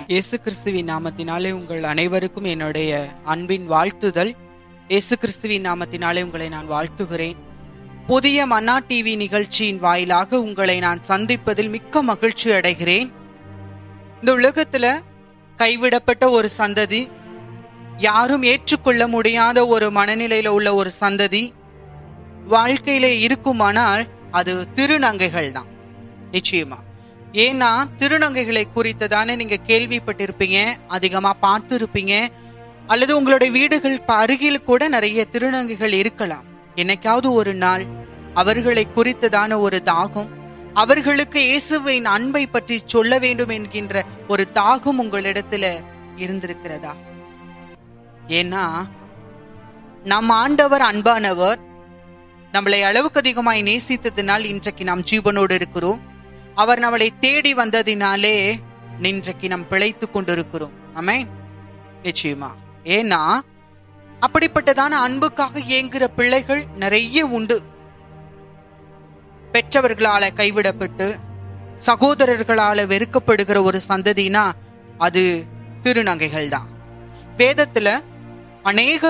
இயேசு கிறிஸ்துவின் நாமத்தினாலே உங்கள் அனைவருக்கும் என்னுடைய அன்பின் வாழ்த்துதல். இயேசு கிறிஸ்துவின் நாமத்தினாலே உங்களை நான் வாழ்த்துகிறேன். புதிய மன்னா டிவி நிகழ்ச்சியின் வாயிலாக உங்களை நான் சந்திப்பதில் மிக்க மகிழ்ச்சி அடைகிறேன். இந்த உலகத்துல கைவிடப்பட்ட ஒரு சந்ததி, யாரும் ஏற்றுக்கொள்ள முடியாத ஒரு மனநிலையில உள்ள ஒரு சந்ததி வாழ்க்கையில இருக்குமானால் அது திருநங்கைகள் தான். நிச்சயமா. ஏன்னா திருநங்கைகளை குறித்ததானே நீங்க கேள்விப்பட்டிருப்பீங்க, அதிகமா பார்த்து இருப்பீங்க, அல்லது உங்களுடைய வீடுகள் அருகில் கூட நிறைய திருநங்கைகள் இருக்கலாம். என்னைக்காவது ஒரு நாள் அவர்களை குறித்ததான ஒரு தாகம், அவர்களுக்கு இயேசுவின் அன்பை பற்றி சொல்ல வேண்டும் என்கின்ற ஒரு தாகம் உங்களிடத்துல இருந்திருக்கிறதா? ஏன்னா நம் ஆண்டவர் அன்பானவர், நம்மளை அளவுக்கு அதிகமாய் நேசித்ததினால் இன்றைக்கு நாம் ஜீவனோடு இருக்கிறோம். அவர் நம்மளை தேடி வந்ததினாலே இன்றைக்கு நாம் பிழைத்து கொண்டிருக்கிறோம். ஆமென். நிச்சயமா. ஏன்னா அப்படிப்பட்டதான அன்புக்காக ஏங்குகிற பிள்ளைகள் நிறைய உண்டு. பெற்றவர்களால கைவிடப்பட்டு சகோதரர்களால வெறுக்கப்படுகிற ஒரு சந்ததினா அது திருநங்கைகள் தான். வேதத்துல அநேக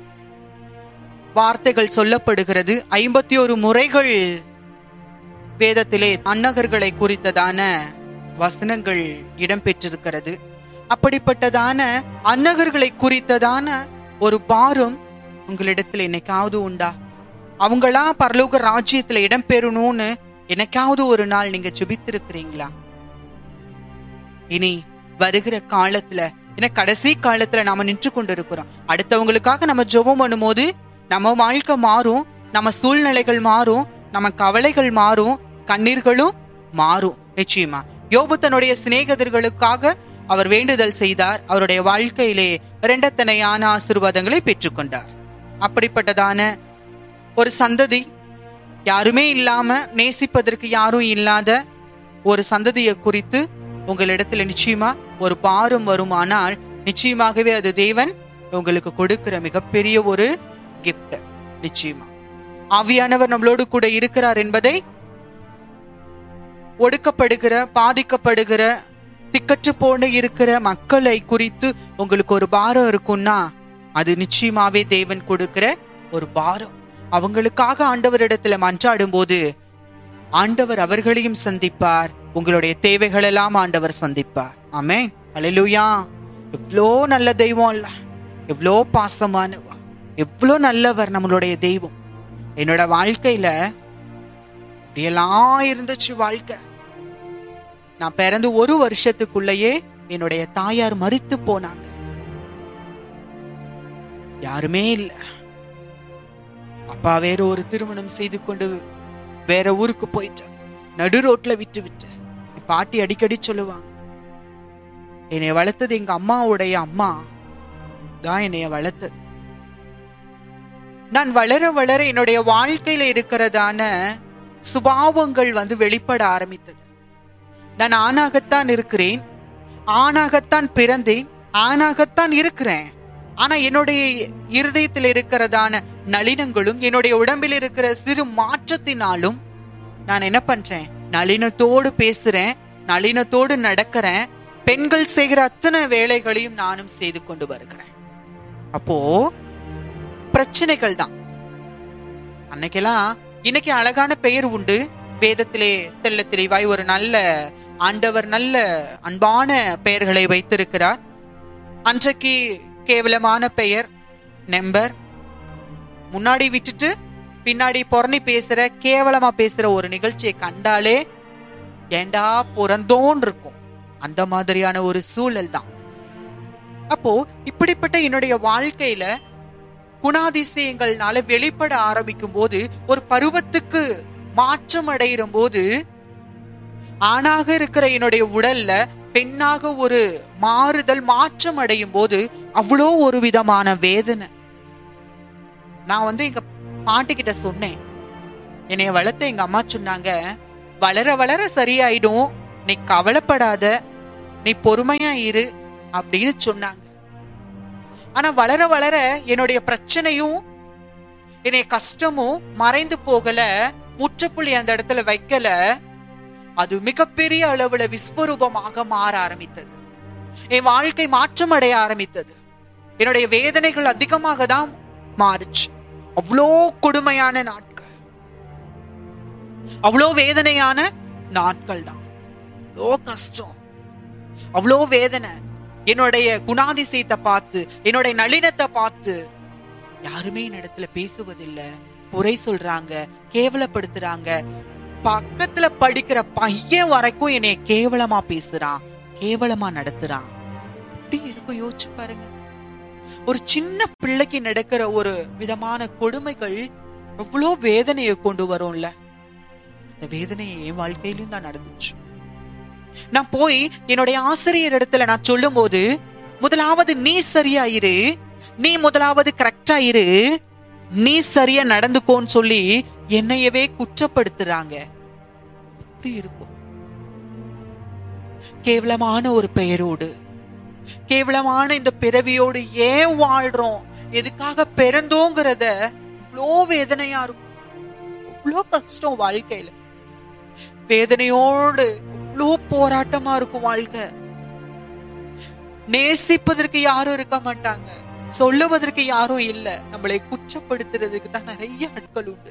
வார்த்தைகள் சொல்லப்படுகிறது. 51 முறைகள் வேதத்திலே அன்னகர்களை குறித்ததான வசனங்கள் இடம்பெற்றிருக்கிறது. அப்படிப்பட்டதான அன்னகர்களை குறித்ததான ஒரு பாரம் உங்களிடத்துல என்னைக்காவது உண்டா? அவங்களா பரலோக ராஜ்யத்துல இடம்பெறணும்னு என்னைக்காவது ஒரு நாள் நீங்க ஜெபித்திருக்கிறீங்களா? இனி வருகிற காலத்துல, ஏன்னா கடைசி காலத்துல நாம நின்று கொண்டு இருக்கிறோம். அடுத்தவங்களுக்காக நம்ம ஜெபம் பண்ணும் போது நம்ம வாழ்க்கை மாறும், நம்ம சூழ்நிலைகள் மாறும், நம்ம கவலைகள் மாறும், கண்ணீர்களும் மாறும். நிச்சயமா. யோபு தன்னுடைய சிநேகிதர்களுக்காக அவர் வேண்டுதல் செய்தார். அவருடைய வாழ்க்கையிலே இரண்டத்தனையான ஆசீர்வாதங்களை பெற்றுக்கொண்டார். அப்படிப்பட்டதான ஒரு சந்ததி, யாருமே இல்லாம நேசிப்பதற்கு யாரும் இல்லாத ஒரு சந்ததியை குறித்து உங்களிடத்துல நிச்சயமா ஒரு பாரம் வருமானால் நிச்சயமாகவே அது தேவன் உங்களுக்கு கொடுக்கிற மிகப்பெரிய ஒரு கிஃப்ட். நிச்சயமா ஆவியானவர் நம்மளோடு கூட இருக்கிறார் என்பதை, ஒடுக்கப்படுகிற, பாதிக்கப்படுகிற, திக்கற்று போன இருக்கிற மக்களை குறித்து உங்களுக்கு ஒரு பாரம் இருக்கும்னா அது நிச்சயமாவே தேவன் கொடுக்கிற ஒரு பாரம். அவங்களுக்காக ஆண்டவரிடத்துல மன்றாடும் போது ஆண்டவர் அவர்களையும் சந்திப்பார், உங்களுடைய தேவைகள் எல்லாம் ஆண்டவர் சந்திப்பார். ஆமென். அல்லேலூயா. எவ்வளோ நல்ல தெய்வம் இல்ல, எவ்வளோ பாசமானவா, எவ்வளோ நல்லவர் நம்மளுடைய தெய்வம். என்னோட வாழ்க்கையில இப்படியெல்லாம் இருந்துச்சு வாழ்க்கை. நான் பிறந்து 1 வருஷத்துக்குள்ளேயே என்னுடைய தாயார் மரித்து போனாங்க. யாருமே இல்ல. அப்பா வேற ஒரு திருமணம் செய்து கொண்டு வேற ஊருக்கு போயிட்டான். நடு ரோட்ல விட்டு பாட்டி அடிக்கடி சொல்லுவாங்க, என்னைய வளர்த்தது எங்க அம்மாவுடைய அம்மா தான் என்னைய வளர்த்தது. நான் வளர வளர என்னுடைய வாழ்க்கையில இருக்கிறதான சுபாவங்கள் வெளிப்பட ஆரம்பித்தது. நான் ஆணாகத்தான் இருக்கிறேன், ஆணாகத்தான் பிறந்தேன், ஆணாகத்தான் இருக்கிறேன். ஆனா என்னுடைய இருதயத்தில் இருக்கிறதான நளினங்களும் என்னுடைய உடம்பில் இருக்கிற சிறு மாற்றத்தினாலும் நான் என்ன பண்றேன், நளினத்தோடு பேசுறேன், நளினத்தோடு நடக்கிறேன். பெண்கள் செய்கிற அத்தனை வேலைகளையும் நானும் செய்து கொண்டு வருகிறேன். அப்போ பிரச்சனைகள் தான். அன்னைக்கெல்லாம் இன்னைக்கு அழகான பெயர் உண்டு. வேதத்திலே தெள்ள தெளிவாய் ஒரு நல்ல ஆண்டவர் நல்ல அன்பான பெயர்களை வைத்திருக்கிறார். அன்றைக்கு கேவலமான பெயர் நம்பர், முன்னாடி விட்டுட்டு பின்னாடி பொறணி பேசுற, கேவலமா பேசுற ஒரு நிகழ்ச்சியை கண்டாலே ஏண்டா பிறந்தோன்னு இருக்கும். அந்த மாதிரியான ஒரு சூழல் தான். அப்போ இப்படிப்பட்ட என்னுடைய வாழ்க்கையில குணாதிசயங்கள்னால வெளிப்பட ஆரம்பிக்கும் போது, ஒரு பருவத்துக்கு மாற்றம் அடைகிற போது, ஆணாக இருக்கிற என்னுடைய உடல்ல பெண்ணாக ஒரு மாறுதல் மாற்றம் அடையும் போது அவ்வளோ ஒரு விதமான வேதனை. நான் எங்க பாட்டி கிட்ட சொன்னேன், என்னைய வளர்த்த எங்க அம்மா சொன்னாங்க, வளர வளர சரியாயிடும், நீ கவலைப்படாத, நீ பொறுமையா இரு அப்படின்னு சொன்னாங்க. ஆனா வளர வளர என்னுடைய பிரச்சனையும் என்னுடைய கஷ்டமும் மறைந்து போகல, முற்றுப்புள்ளி அந்த இடத்துல வைக்கல. அது மிகப்பெரிய அளவுல விஸ்வரூபமாக மாற ஆரம்பித்தது. என் வாழ்க்கை மாற்றம் அடைய ஆரம்பித்தது. என்னுடைய வேதனைகள் அதிகமாக தான் மாறுச்சு. அவ்வளோ கொடுமையான நாட்கள், அவ்வளோ வேதனையான நாட்கள் தான். அவ்வளோ கஷ்டம், அவ்வளோ வேதனை. என்னுடைய குணாதிசயத்தை பார்த்து, என்னுடைய நளினத்தை பார்த்து யாருமே என்னிடத்துல பேசுவதில்லை. குறை சொல்றாங்க, கேவலப்படுத்துறாங்க. பக்கத்துல படிக்கிற பையன் வரைக்கும் என்னைய கேவலமா பேசுறான், கேவலமா நடத்துறான். அப்படி இருக்கும், யோசிச்சு பாருங்க. ஒரு சின்ன பிள்ளைக்கு நடக்கிற ஒரு விதமான கொடுமைகள் எவ்வளோ வேதனையை கொண்டு வரும்ல. அந்த வேதனையை என் வாழ்க்கையிலும் தான் நடந்துச்சு. நான் போய் என்னுடைய ஆசிரியர் இடத்துல நான் சொல்லும் போது, முதலாவது நீ சரியா இரு, நீ முதலாவது கரெக்டா இரு, நீ சரியா நடந்துக்கோன்னு சொல்லி என்னையவே குற்றப்படுத்துறாங்க. அப்படி இருக்கும். கேவலமான ஒரு பெயரோடு, கேவலமான இந்த பிறவியோடு ஏன் வாழ்றோம், எதுக்காக பிறந்தோங்கிறத இவ்வளோ வேதனையா இருக்கும். இவ்வளோ கஷ்டம் வாழ்க்கையில. வேதனையோடு இவ்வளோ போராட்டமா இருக்கும் வாழ்க்கை. நேசிப்பதற்கு யாரும் இருக்க மாட்டாங்க, சொல்லுவதற்கு யாரும் இல்ல. நம்மளை குற்றப்படுத்துறதுக்கு தான் நிறைய ஆட்கள் உண்டு.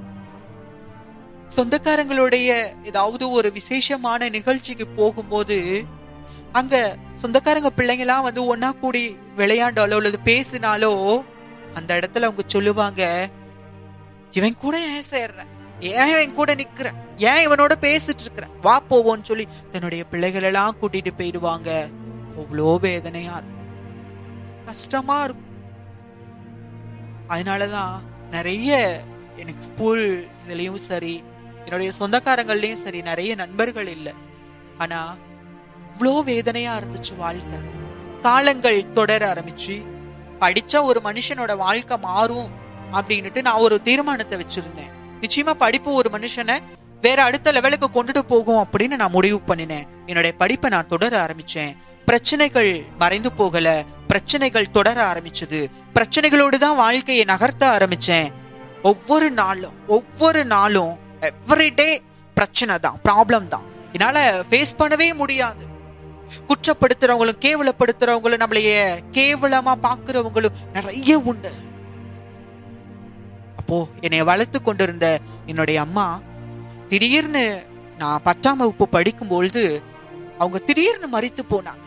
சொந்தக்காரங்களுடைய ஏதாவது ஒரு விசேஷமான நிகழ்ச்சிக்கு போகும்போது அங்க சொந்தக்காரங்க பிள்ளைங்களாம் வந்து ஒன்னா கூடி விளையாண்டாலோ அல்லது பேசினாலோ அந்த இடத்துல அவங்க சொல்லுவாங்க, இவன் கூட ஏன் சேர்ற, ஏன் இவன் கூட நிக்கிற, ஏன் இவனோட பேசிட்டு இருக்கிற, வா போவோன்னு சொல்லி தன்னுடைய பிள்ளைகள் எல்லாம் கூட்டிட்டு போயிடுவாங்க. அவ்வளோ வேதனையா இருக்கும், கஷ்டமா இருக்கும். அதனாலதான் நிறைய எனக்கு ஸ்கூல் இதுலயும் சரி, என்னுடைய சொந்தக்காரங்கள்லயும் சரி நிறைய நண்பர்கள் இல்லை. ஆனா இவ்வளோ வேதனையா இருந்துச்சு வாழ்க்கை. காலங்கள் தொடர ஆரம்பிச்சு, படிச்சா ஒரு மனுஷனோட வாழ்க்கை மாறும் அப்படின்னுட்டு நான் ஒரு தீர்மானத்தை வச்சிருந்தேன். நிச்சயமா படிப்பு ஒரு மனுஷனை வேற அடுத்த லெவலுக்கு கொண்டுட்டு போகும் அப்படின்னு நான் முடிவு பண்ணினேன். என்னுடைய படிப்பை நான் தொடர ஆரம்பிச்சேன். பிரச்சனைகள் மறைந்து போகல, பிரச்சனைகள் தொடர ஆரம்பிச்சது. பிரச்சனைகளோடு தான் வாழ்க்கையை நகர்த்த ஆரம்பிச்சேன். ஒவ்வொரு நாளும் எவ்ரிடே பிரச்சனை தான், ப்ராப்ளம் தான். என்னால ஃபேஸ் பண்ணவே முடியாது. குற்றப்படுத்துறவங்களும் கேவலப்படுத்துறவங்களும் நம்மளைய கேவலமா பாக்குறவங்களும் நிறைய உண்டு. அப்போ என்னை வளர்த்து கொண்டிருந்த என்னுடைய அம்மா திடீர்னு நான் 10ஆம் வகுப்பு படிக்கும் பொழுது அவங்க திடீர்னு மரித்து போனாங்க.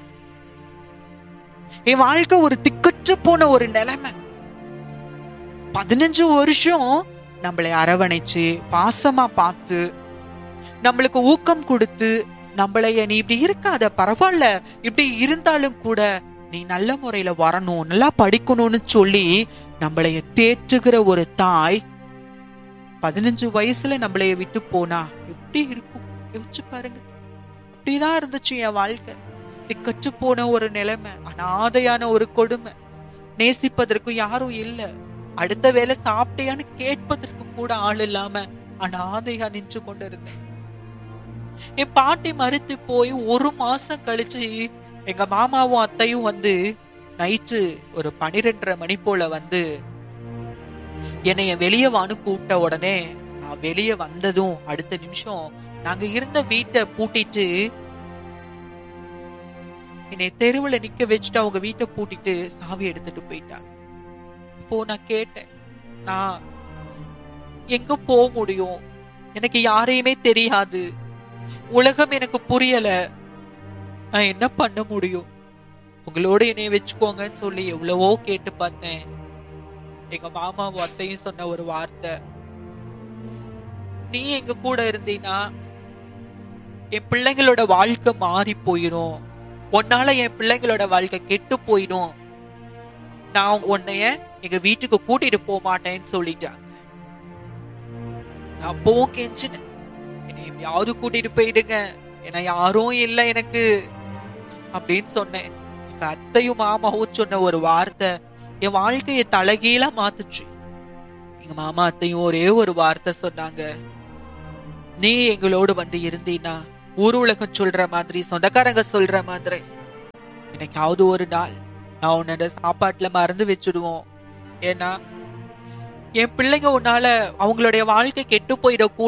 என் வாழ்க்கை ஒரு திக்கற்று போன ஒரு நிலைமை. 15 வருஷம் நம்மளை அரவணைச்சு பாசமா பார்த்து நம்மளுக்கு ஊக்கம் கொடுத்து நம்மளைய நீ இப்படி இருக்காத, பரவாயில்ல, இப்படி இருந்தாலும் கூட நீ நல்ல முறையில வரணும், நல்லா படிக்கணும்னு சொல்லி நம்மளைய தேற்றுகிற ஒரு தாய் 15 வயசுல நம்மளைய விட்டு போனா எப்படி இருக்கும் யோசிச்சு பாருங்க. அப்படிதான் இருந்துச்சு என் வாழ்க்கை. திக்கற்று போன ஒரு நிலைமை, அனாதையான ஒரு கொடுமை. நேசிப்பதற்கு யாரும் இல்லை, அடுத்த வேலை சாப்பிட்டியான்னு கேட்பதற்கு கூட ஆள் இல்லாம அனாதையா நின்று கொண்டு இருந்தேன். என் பாட்டி மரித்து போய் 1 மாசம் கழிச்சு எங்க மாமாவும் அத்தையும் வந்து நைட்டு ஒரு 12:30 மணி போல வந்து என்னைய வெளியே வான்னு கூப்பிட்ட உடனே நான் வெளியே வந்ததும் அடுத்த நிமிஷம் நாங்க இருந்த வீட்டை பூட்டிட்டு என்னை தெருவுல நிக்க வச்சுட்டு அவங்க வீட்டை பூட்டிட்டு சாவி எடுத்துட்டு போயிட்டாங்க. இப்போ நான் கேட்டேன், நான் எங்க போக முடியும், எனக்கு யாரையுமே தெரியாது, உலகம் எனக்கு புரியல, நான் என்ன பண்ண முடியும், உங்களோட என்னைய வச்சுக்கோங்கன்னு சொல்லி எவ்வளவோ கேட்டு பார்த்தேன். எங்க மாமாவும் அத்தையும் சொன்ன ஒரு வார்த்தை, நீ எங்க கூட இருந்தீனா என் பிள்ளைங்களோட வாழ்க்கை மாறி போயிடும், உன்னால என் பிள்ளைங்களோட வாழ்க்கை கெட்டு போயிடும், நான் உன்னைய எங்க வீட்டுக்கு கூட்டிட்டு போக மாட்டேன்னு சொல்லிட்டாங்க. நான் அப்பவும் கெஞ்சினேன், என்னை எப்படியாவது கூட்டிட்டு போயிடுங்க, ஏன்னா யாரும் இல்லை எனக்கு அப்படின்னு சொன்னேன். எங்க அத்தையும் மாமாவும் சொன்ன ஒரு வார்த்தை என் வாழ்க்கையை தலைகீழா மாத்துச்சு. எங்க மாமா அத்தையும் ஒரே ஒரு வார்த்தை சொன்னாங்க, நீ எங்களோடு வந்து இருந்தீன்னா ஊர் உலகம் சொல்ற மாதிரி, சொந்தக்காரங்க சொல்ற மாதிரி எனக்காவது ஒரு நாள் நான் உன்னோட சாப்பாட்டுல மறந்து வச்சுடுவோம். ஏன்னா என் பிள்ளைங்க உன்னால அவங்களுடைய வாழ்க்கை கெட்டு போயிடக்கூடாது